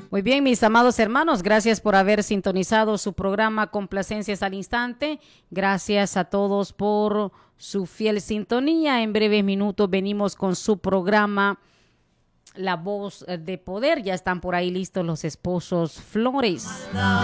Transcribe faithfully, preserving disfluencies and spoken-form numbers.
Muy bien, mis amados hermanos, gracias por haber sintonizado su programa Complacencias al Instante. Gracias a todos por su fiel sintonía. En breves minutos venimos con su programa La Voz de Poder. Ya están por ahí listos los esposos Flores.